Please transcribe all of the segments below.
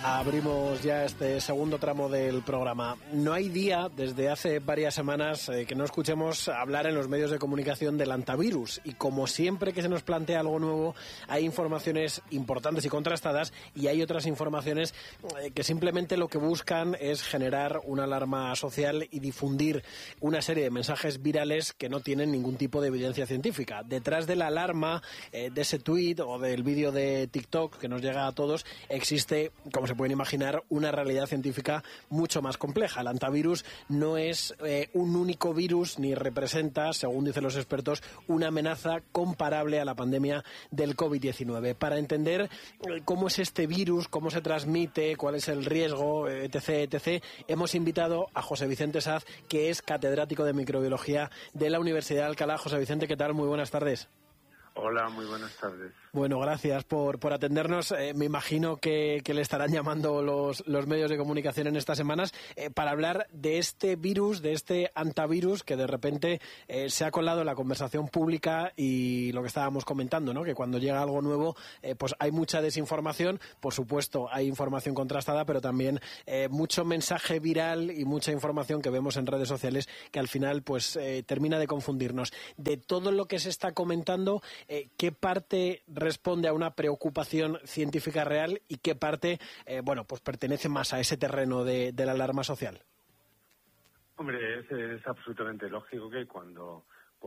Abrimos ya este segundo tramo del programa. No hay día, desde hace varias semanas, que no escuchemos hablar en los medios de comunicación del antivirus. Y como siempre que se nos plantea algo nuevo, hay informaciones importantes y contrastadas y hay otras informaciones que simplemente lo que buscan es generar una alarma social y difundir una serie de mensajes virales que no tienen ningún tipo de evidencia científica. Detrás de la alarma, de ese tuit o del vídeo de TikTok que nos llega a todos, existe, como se pueden imaginar, una realidad científica mucho más compleja. El antivirus no es un único virus ni representa, según dicen los expertos, una amenaza comparable a la pandemia del COVID-19. Para entender cómo es este virus, cómo se transmite, cuál es el riesgo, etc., hemos invitado a José Vicente Saz, que es catedrático de microbiología de la Universidad de Alcalá. José Vicente, ¿qué tal? Muy buenas tardes. Hola, muy buenas tardes. Bueno, gracias por atendernos. Me imagino que le estarán llamando los medios de comunicación en estas semanas para hablar de este virus, de este antivirus que de repente se ha colado en la conversación pública y lo que estábamos comentando, ¿no? Que cuando llega algo nuevo, pues hay mucha desinformación. Por supuesto, hay información contrastada, pero también mucho mensaje viral y mucha información que vemos en redes sociales que al final pues termina de confundirnos. De todo lo que se está comentando, ¿qué parte responde a una preocupación científica real y qué parte, pues pertenece más a ese terreno de la alarma social? Hombre, es absolutamente lógico que cuando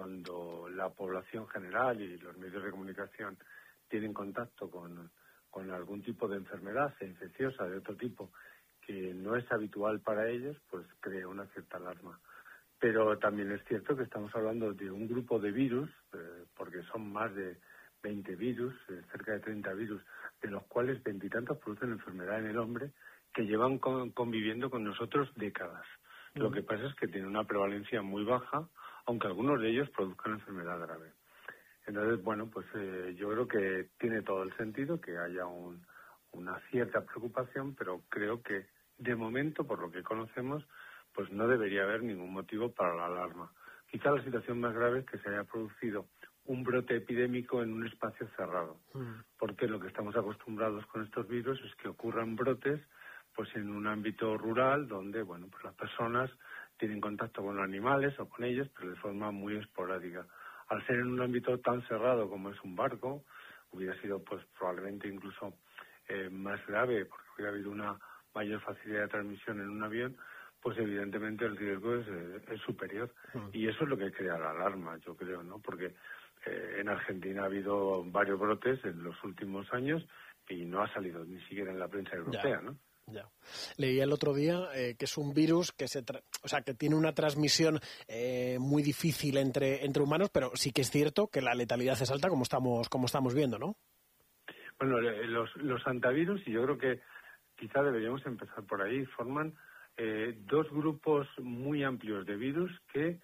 la población general y los medios de comunicación tienen contacto con algún tipo de enfermedad, sea infecciosa, de otro tipo, que no es habitual para ellos, pues crea una cierta alarma. Pero también es cierto que estamos hablando de un grupo de virus, porque son más de 20 virus, cerca de 30 virus, de los cuales 20 y tantos producen enfermedad en el hombre, que llevan conviviendo con nosotros décadas. Lo que pasa es que tienen una prevalencia muy baja, aunque algunos de ellos produzcan enfermedad grave. Entonces, yo creo que tiene todo el sentido que haya una cierta preocupación, pero creo que de momento, por lo que conocemos, pues no debería haber ningún motivo para la alarma. Quizá la situación más grave es que se haya producido un brote epidémico en un espacio cerrado, porque lo que estamos acostumbrados con estos virus es que ocurran brotes pues en un ámbito rural donde pues las personas tienen contacto con los animales o con ellos, pero de forma muy esporádica. Al ser en un ámbito tan cerrado como es un barco, hubiera sido pues probablemente incluso más grave, porque hubiera habido una mayor facilidad de transmisión en un avión, pues evidentemente el riesgo es superior. Y eso es lo que crea la alarma, yo creo, ¿no? Porque en Argentina ha habido varios brotes en los últimos años y no ha salido ni siquiera en la prensa europea, ¿no? Ya. Leí el otro día que es un virus que que tiene una transmisión muy difícil entre humanos, pero sí que es cierto que la letalidad es alta, como estamos viendo, ¿no? Bueno, los antivirus, y yo creo que quizá deberíamos empezar por ahí, forman dos grupos muy amplios de virus que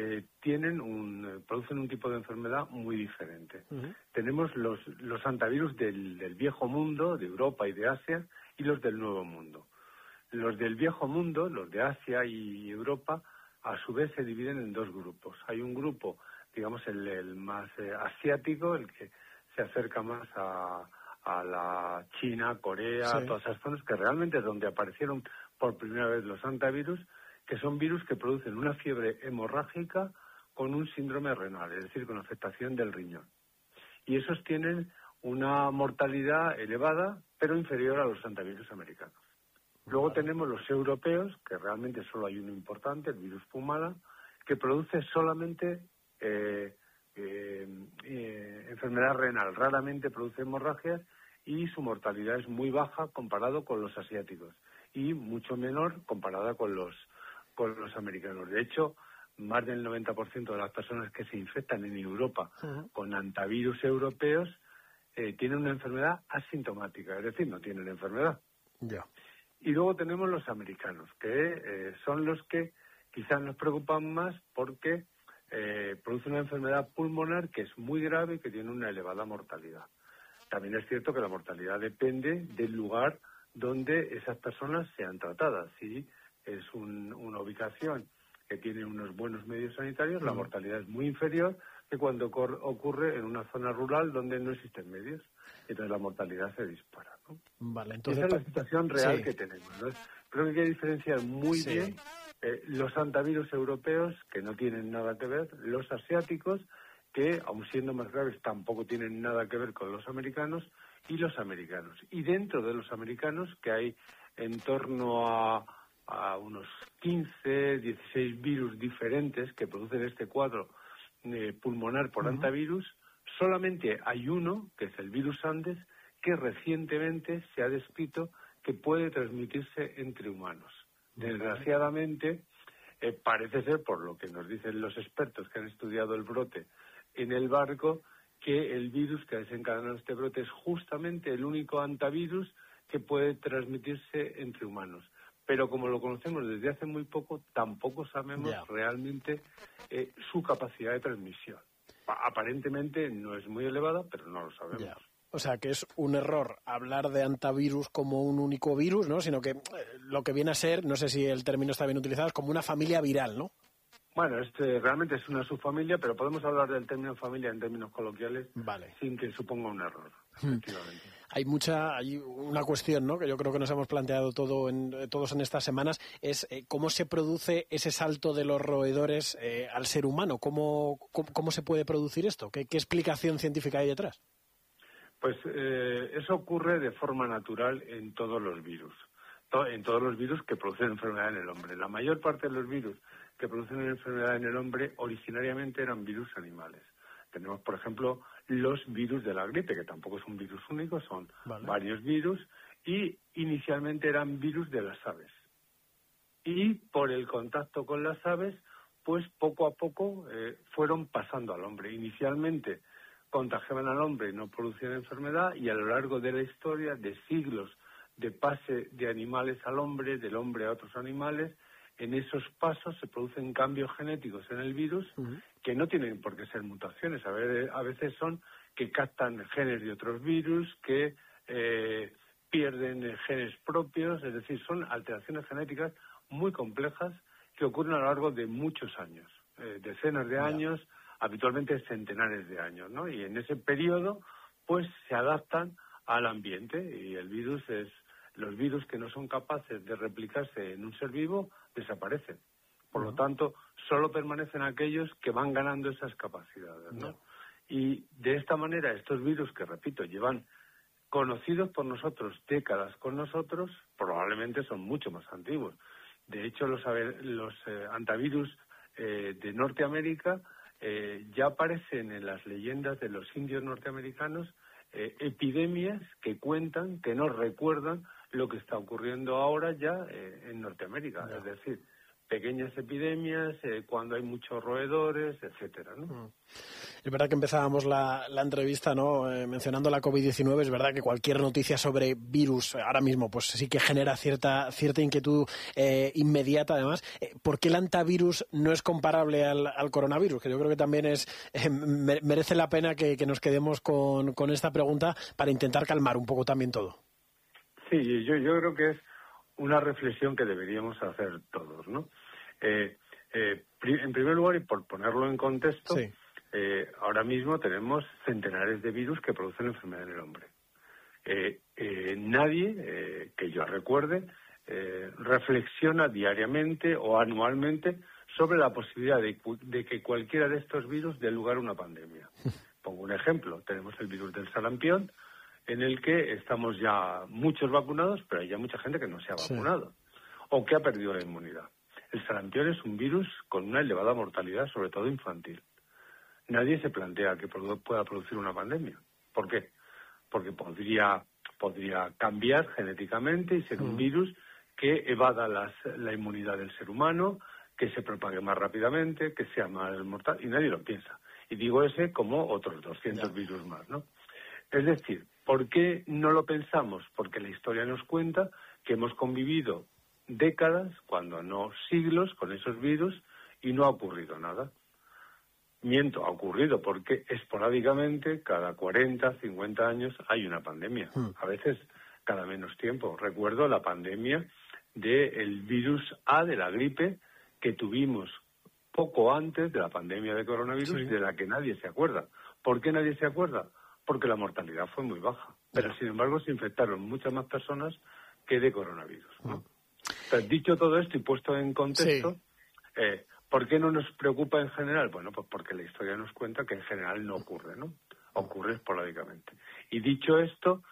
producen un tipo de enfermedad muy diferente. Tenemos los antivirus del viejo mundo, de Europa y de Asia, y los del nuevo mundo. Los del viejo mundo, los de Asia y Europa, a su vez se dividen en dos grupos. Hay un grupo, digamos, el más asiático, el que se acerca más a la China, Corea, sí, todas esas zonas, que realmente es donde aparecieron por primera vez los antivirus, que son virus que producen una fiebre hemorrágica con un síndrome renal, es decir, con afectación del riñón. Y esos tienen una mortalidad elevada, pero inferior a los antivirus americanos. Luego tenemos los europeos, que realmente solo hay uno importante, el virus Pumala, que produce solamente enfermedad renal, raramente produce hemorragias y su mortalidad es muy baja comparado con los asiáticos y mucho menor comparada con los americanos. De hecho, más del 90% de las personas que se infectan en Europa con antivirus europeos tienen una enfermedad asintomática, es decir, no tienen enfermedad. Ya. Y luego tenemos los americanos, que son los que quizás nos preocupan más porque producen una enfermedad pulmonar que es muy grave y que tiene una elevada mortalidad. También es cierto que la mortalidad depende del lugar donde esas personas sean tratadas. Si es una ubicación que tiene unos buenos medios sanitarios, la mortalidad es muy inferior, que cuando ocurre en una zona rural donde no existen medios. Entonces la mortalidad se dispara, ¿no? Vale, entonces... Esa es la situación real que tenemos, ¿no? Creo que hay que diferenciar muy bien los antivirus europeos, que no tienen nada que ver, los asiáticos, que, aun siendo más graves, tampoco tienen nada que ver con los americanos, y los americanos. Y dentro de los americanos, que hay en torno a unos 15, 16 virus diferentes que producen este cuadro pulmonar por antivirus, solamente hay uno, que es el virus Andes, que recientemente se ha descrito que puede transmitirse entre humanos. Desgraciadamente, parece ser, por lo que nos dicen los expertos que han estudiado el brote en el barco, que el virus que ha desencadenado este brote es justamente el único antivirus que puede transmitirse entre humanos. Pero como lo conocemos desde hace muy poco, tampoco sabemos realmente su capacidad de transmisión. Aparentemente no es muy elevada, pero no lo sabemos. O sea, que es un error hablar de antivirus como un único virus, ¿no? Sino que lo que viene a ser, no sé si el término está bien utilizado, es como una familia viral, ¿no? Bueno, realmente es una subfamilia, pero podemos hablar del término familia en términos coloquiales sin que suponga un error, efectivamente. Hay una cuestión, ¿no?, que yo creo que nos hemos planteado todos en estas semanas, es cómo se produce ese salto de los roedores al ser humano. ¿Cómo se puede producir esto? ¿Qué explicación científica hay detrás? Pues eso ocurre de forma natural en todos los virus, en todos los virus que producen enfermedad en el hombre. La mayor parte de los virus que producen enfermedad en el hombre originariamente eran virus animales. Tenemos, por ejemplo, los virus de la gripe, que tampoco es un virus único, son varios virus, y inicialmente eran virus de las aves. Y por el contacto con las aves, pues poco a poco fueron pasando al hombre. Inicialmente contagiaban al hombre y no producían enfermedad, y a lo largo de la historia, de siglos de pase de animales al hombre, del hombre a otros animales, en esos pasos se producen cambios genéticos en el virus que no tienen por qué ser mutaciones. A veces son que captan genes de otros virus, que pierden genes propios, es decir, son alteraciones genéticas muy complejas que ocurren a lo largo de muchos años, decenas de años, habitualmente centenares de años, ¿no? Y en ese periodo, pues se adaptan al ambiente, y los virus que no son capaces de replicarse en un ser vivo desaparecen. Por lo tanto, solo permanecen aquellos que van ganando esas capacidades, ¿no? Y de esta manera, estos virus, que repito, llevan conocidos por nosotros décadas con nosotros, probablemente son mucho más antiguos. De hecho, los antivirus de Norteamérica ya aparecen en las leyendas de los indios norteamericanos, epidemias que cuentan, que nos recuerdan lo que está ocurriendo ahora ya en Norteamérica, es decir, pequeñas epidemias, cuando hay muchos roedores, etcétera, ¿no? Es verdad que empezábamos la entrevista, ¿no?, mencionando la COVID-19. Es verdad que cualquier noticia sobre virus ahora mismo pues sí que genera cierta inquietud inmediata. Además, ¿por qué el antivirus no es comparable al coronavirus? Que yo creo que también merece la pena que nos quedemos con esta pregunta para intentar calmar un poco también todo. Sí, yo creo que es una reflexión que deberíamos hacer todos, ¿no? En primer lugar, y por ponerlo en contexto, ahora mismo tenemos centenares de virus que producen enfermedad en el hombre. Nadie, que yo recuerde, reflexiona diariamente o anualmente sobre la posibilidad de que cualquiera de estos virus dé lugar a una pandemia. Pongo un ejemplo. Tenemos el virus del sarampión, en el que estamos ya muchos vacunados, pero hay ya mucha gente que no se ha vacunado o que ha perdido la inmunidad. El sarampión es un virus con una elevada mortalidad, sobre todo infantil. Nadie se plantea que pueda producir una pandemia. ¿Por qué? Porque podría cambiar genéticamente y ser un virus que evada la inmunidad del ser humano, que se propague más rápidamente, que sea más mortal, y nadie lo piensa. Y digo ese como otros 200 virus más, ¿no? Es decir, ¿por qué no lo pensamos? Porque la historia nos cuenta que hemos convivido décadas, cuando no siglos, con esos virus y no ha ocurrido nada. Miento, ha ocurrido porque esporádicamente, cada 40, 50 años, hay una pandemia. A veces cada menos tiempo. Recuerdo la pandemia del virus A de la gripe que tuvimos poco antes de la pandemia de coronavirus, sí, de la que nadie se acuerda. ¿Por qué nadie se acuerda? Porque la mortalidad fue muy baja. Pero, sin embargo, se infectaron muchas más personas que de coronavirus, ¿no? Entonces, dicho todo esto y puesto en contexto, sí, ¿por qué no nos preocupa en general? Bueno, pues porque la historia nos cuenta que en general no ocurre, ¿no? Ocurre esporádicamente. Y dicho esto,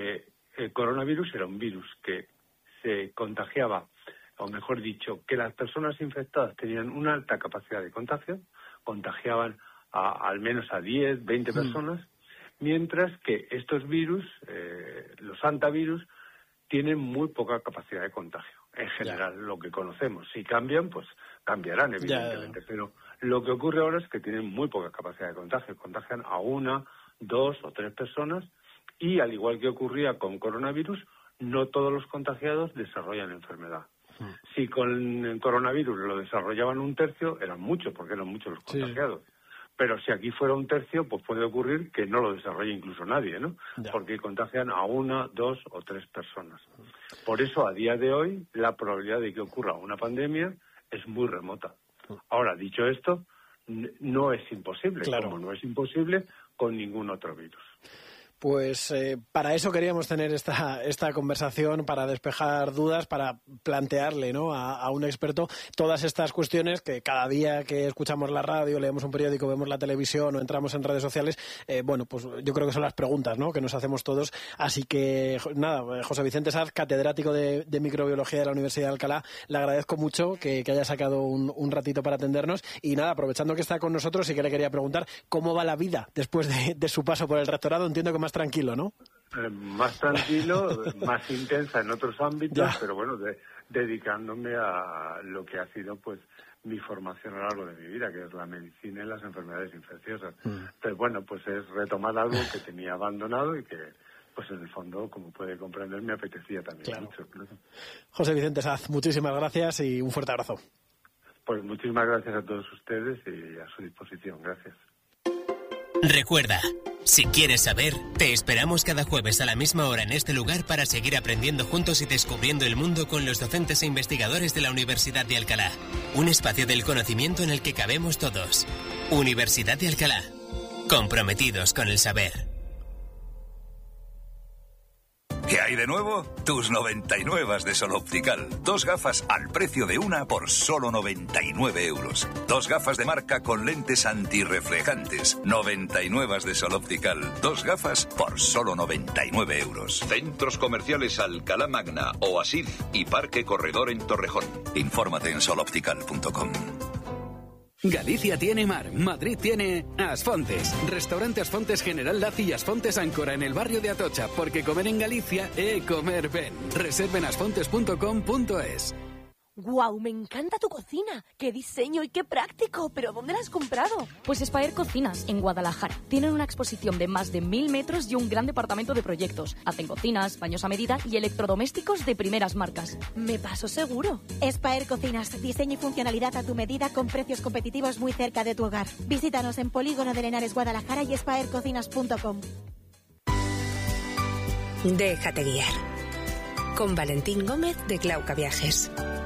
el coronavirus era un virus que se contagiaba, o mejor dicho, que las personas infectadas tenían una alta capacidad de contagio, contagiaban al menos a 10, 20 personas, mientras que estos virus, los hantavirus, tienen muy poca capacidad de contagio. En general, lo que conocemos. Si cambian, pues cambiarán, evidentemente. Pero lo que ocurre ahora es que tienen muy poca capacidad de contagio. Contagian a 1, 2 o 3 personas y, al igual que ocurría con coronavirus, no todos los contagiados desarrollan enfermedad. Si con el coronavirus lo desarrollaban un tercio, eran muchos, porque eran muchos los contagiados. Pero si aquí fuera un tercio, pues puede ocurrir que no lo desarrolle incluso nadie, ¿no? Porque contagian a 1, 2 o 3 personas. Por eso, a día de hoy, la probabilidad de que ocurra una pandemia es muy remota. Ahora, dicho esto, no es imposible, como no es imposible con ningún otro virus. Pues para eso queríamos tener esta conversación, para despejar dudas, para plantearle, ¿no?, a un experto todas estas cuestiones que cada día que escuchamos la radio, leemos un periódico, vemos la televisión o entramos en redes sociales, bueno, pues yo creo que son las preguntas, ¿no?, que nos hacemos todos. Así que, nada, José Vicente Saz, catedrático de microbiología de la Universidad de Alcalá, le agradezco mucho que haya sacado un ratito para atendernos. Y nada, aprovechando que está con nosotros, sí que le quería preguntar cómo va la vida después de su paso por el rectorado. Entiendo que más tranquilo, ¿no? Más tranquilo, más intensa en otros ámbitos, pero bueno, dedicándome a lo que ha sido pues mi formación a lo largo de mi vida, que es la medicina y las enfermedades infecciosas. Entonces, bueno, pues es retomar algo que tenía abandonado y que, pues en el fondo, como puede comprender, me apetecía también mucho. José Vicente Saz, muchísimas gracias y un fuerte abrazo. Pues muchísimas gracias a todos ustedes y a su disposición. Gracias. Recuerda, si quieres saber, te esperamos cada jueves a la misma hora en este lugar para seguir aprendiendo juntos y descubriendo el mundo con los docentes e investigadores de la Universidad de Alcalá. Un espacio del conocimiento en el que cabemos todos. Universidad de Alcalá. Comprometidos con el saber. ¿Qué hay de nuevo? Tus 99 de Sol Optical. 2 gafas al precio de una por solo 99 euros. 2 gafas de marca con lentes antirreflejantes. 99 de Sol Optical. 2 gafas por solo 99 euros. Centros comerciales Alcalá Magna, Oasis y Parque Corredor en Torrejón. Infórmate en soloptical.com. Galicia tiene mar, Madrid tiene Asfontes. Restaurante Asfontes General Laci y Asfontes Áncora en el barrio de Atocha, porque comer en Galicia é comer ben. Reserven asfontes.com.es. ¡Guau! Me encanta tu cocina. ¡Qué diseño y qué práctico! ¿Pero dónde la has comprado? Pues Spaer Cocinas, en Guadalajara. Tienen una exposición de más de 1000 metros y un gran departamento de proyectos. Hacen cocinas, baños a medida y electrodomésticos de primeras marcas. Me paso seguro. Spaer Cocinas, diseño y funcionalidad a tu medida con precios competitivos muy cerca de tu hogar. Visítanos en Polígono de Henares, Guadalajara y spaercocinas.com. Déjate guiar. Con Valentín Gómez de Glauca Viajes.